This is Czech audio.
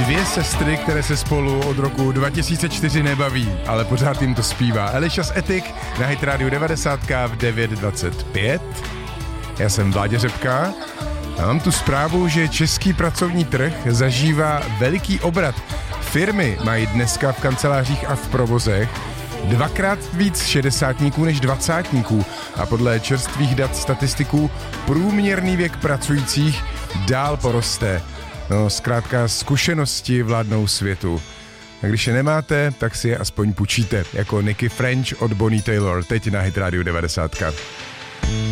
Dvě sestry, které se spolu od roku 2004 nebaví, ale pořád jim to zpívá. Eliša z Ethic na Hit Radio 90 v 9:25. Já jsem Vláďa Řepka a mám tu zprávu, že český pracovní trh zažívá veliký obrat. Firmy mají dneska v kancelářích a v provozech dvakrát víc šedesátníků než dvacátníků a podle čerstvých dat statistiků průměrný věk pracujících dál poroste. No, zkrátka zkušenosti vládnou světu. A když je nemáte, tak si je aspoň půjčíte, jako Nicky French od Bonnie Taylor, teď na Hit Radio 90.